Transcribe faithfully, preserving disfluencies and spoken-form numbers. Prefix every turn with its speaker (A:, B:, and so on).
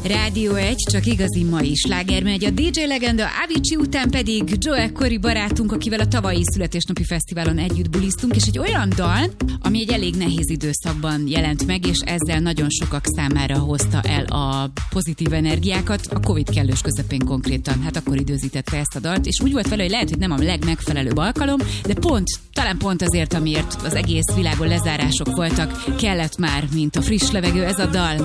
A: Rádió egy, csak igazi mai sláger megy. A dé dzsé legenda Avicii után pedig Joel Corry barátunk, akivel a tavalyi születésnapi fesztiválon együtt buliztunk, és egy olyan dal, ami egy elég nehéz időszakban jelent meg, és ezzel nagyon sokak számára hozta el a pozitív energiákat, a Covid kellős közepén konkrétan. Hát akkor időzítette ezt a dalt, és úgy volt vele, hogy lehet, hogy nem a legmegfelelőbb alkalom, de pont, talán pont azért, amiért az egész világon lezárások voltak, kellett már, mint a friss levegő ez a dal.